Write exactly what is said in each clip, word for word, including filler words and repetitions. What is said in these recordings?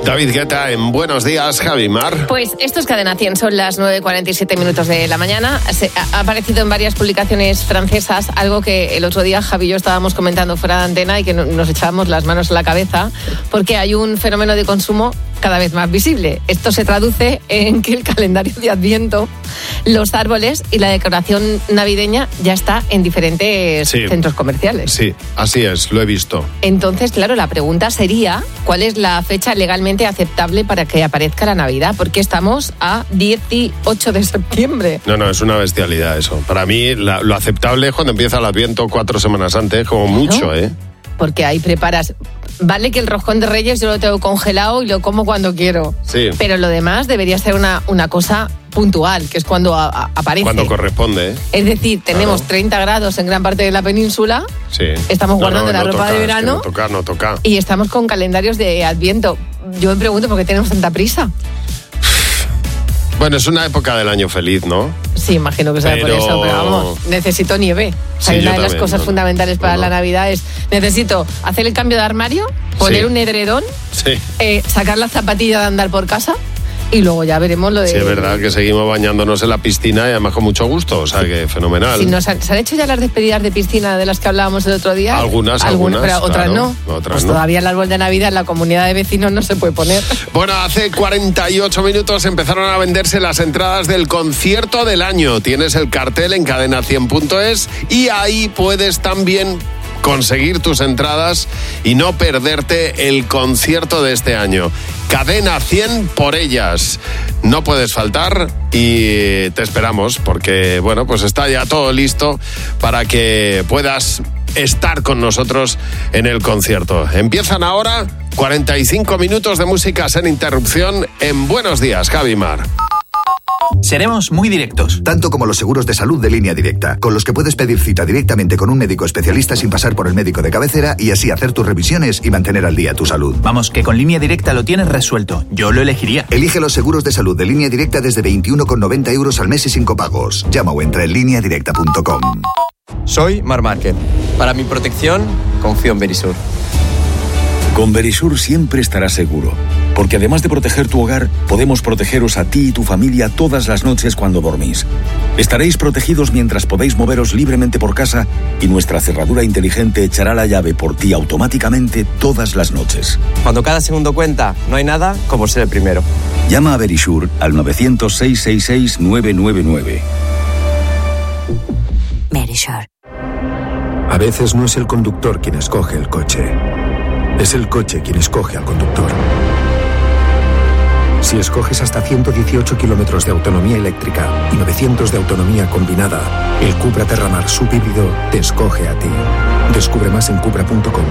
David Guetta en Buenos Días, Javi Mar. Pues esto es Cadena cien, son las nueve cuarenta y siete minutos de la mañana. Se, ha, ha aparecido en varias publicaciones francesas algo que el otro día Javi y yo estábamos comentando fuera de antena y que no, nos echábamos las manos a la cabeza porque hay un fenómeno de consumo cada vez más visible. Esto se traduce en que el calendario de Adviento, los árboles y la decoración navideña ya está en diferentes sí, centros comerciales. Sí, así es, lo he visto. Entonces, claro, la pregunta sería, ¿cuál es la fecha legalmente aceptable para que aparezca la Navidad? Porque estamos a dieciocho de septiembre. No, no, es una bestialidad eso. Para mí, la, lo aceptable es cuando empieza el Adviento cuatro semanas antes, como claro, mucho, ¿eh? Porque ahí preparas... Vale que el roscón de Reyes yo lo tengo congelado y lo como cuando quiero. Sí. Pero lo demás debería ser una, una cosa puntual, que es cuando a, a, aparece. Cuando corresponde, ¿eh? Es decir, tenemos claro. treinta grados en gran parte de la península. Sí. Estamos guardando no, no, la no ropa toca, de verano. Es que no toca, no toca. Y estamos con calendarios de Adviento. Yo me pregunto por qué tenemos tanta prisa. Bueno, es una época del año feliz, ¿no? Sí, imagino que sea pero... por eso, pero vamos, necesito nieve. O sea, sí, una de las también, cosas no, fundamentales para no, no. la Navidad es, necesito hacer el cambio de armario, poner sí. un edredón, sí. eh, sacar la zapatilla de andar por casa y luego ya veremos lo de... Sí, es verdad que seguimos bañándonos en la piscina y además con mucho gusto, o sea, que fenomenal. Sí, nos han, ¿se han hecho ya las despedidas de piscina de las que hablábamos el otro día? Algunas, algunas, algunas pero otras claro, no. Otras pues no. Todavía el árbol de Navidad en la comunidad de vecinos no se puede poner. Bueno, hace cuarenta y ocho minutos empezaron a venderse las entradas del concierto del año. Tienes el cartel en cadena cien punto es y ahí puedes también conseguir tus entradas y no perderte el concierto de este año. Cadena cien por ellas. No puedes faltar y te esperamos porque, bueno, pues está ya todo listo para que puedas estar con nosotros en el concierto. Empiezan ahora cuarenta y cinco minutos de música sin interrupción en Buenos Días, Javi Mar. Seremos muy directos. Tanto como los seguros de salud de Línea Directa, con los que puedes pedir cita directamente con un médico especialista sin pasar por el médico de cabecera y así hacer tus revisiones y mantener al día tu salud. Vamos, que con Línea Directa lo tienes resuelto. Yo lo elegiría. Elige los seguros de salud de Línea Directa desde veintiuno con noventa euros al mes y sin copagos. Llama o entra en línea directa punto com. Soy Mar Márquez. Para mi protección, confío en Verisur. Con Verisur siempre estarás seguro, porque además de proteger tu hogar, podemos protegeros a ti y tu familia todas las noches cuando dormís. Estaréis protegidos mientras podéis moveros libremente por casa y nuestra cerradura inteligente echará la llave por ti automáticamente todas las noches. Cuando cada segundo cuenta, no hay nada como ser el primero. Llama a Verisur al nueve cero cero, seis seis seis, nueve nueve nueve. Verisur. A veces no es el conductor quien escoge el coche. Es el coche quien escoge al conductor. Si escoges hasta ciento dieciocho kilómetros de autonomía eléctrica y novecientos de autonomía combinada, el Cupra Terramar subhíbrido te escoge a ti. Descubre más en cupra punto com.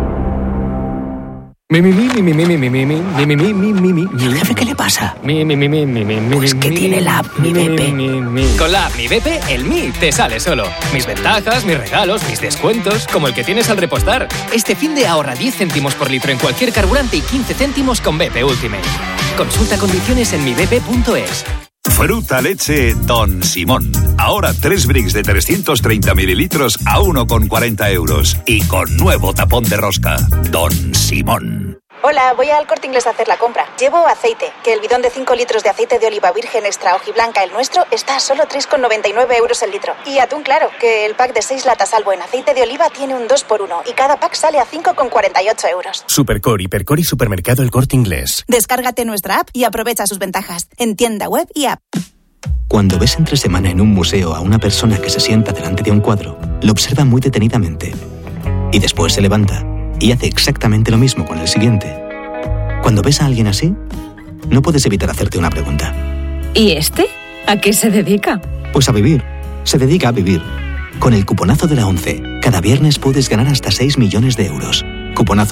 Mi, mi, mi, mi, mi, mi, mi, mi, mi, mi, mi, mi, mi, mi. ¿Y al jefe qué le pasa? Mi, mi, mi, mi, mi, mi, pues que tiene la app Mi B P. Con la app Mi B P, el Mi te sale solo. Mis ventajas, mis regalos, mis descuentos, como el que tienes al repostar. Este fin de ahorra diez céntimos por litro en cualquier carburante y quince céntimos con B P Ultimate. Consulta condiciones en mi b p punto es. Fruta leche Don Simón. Ahora tres bricks de trescientos treinta mililitros a uno con cuarenta euros. Y con nuevo tapón de rosca. Don Simón. Hola, voy al Corte Inglés a hacer la compra. Llevo aceite, que el bidón de cinco litros de aceite de oliva virgen extra hojiblanca, el nuestro, está a solo tres con noventa y nueve euros el litro. Y atún claro, que el pack de seis latas Albo en aceite de oliva tiene un dos por uno y cada pack sale a cinco con cuarenta y ocho euros. Supercore, Hipercore y Supermercado El Corte Inglés. Descárgate nuestra app y aprovecha sus ventajas en tienda web y app. Cuando ves entre semana en un museo a una persona que se sienta delante de un cuadro, lo observa muy detenidamente y después se levanta y hace exactamente lo mismo con el siguiente. Cuando ves a alguien así, no puedes evitar hacerte una pregunta. ¿Y este? ¿A qué se dedica? Pues a vivir. Se dedica a vivir. Con el cuponazo de la ONCE, cada viernes puedes ganar hasta seis millones de euros. Cuponazo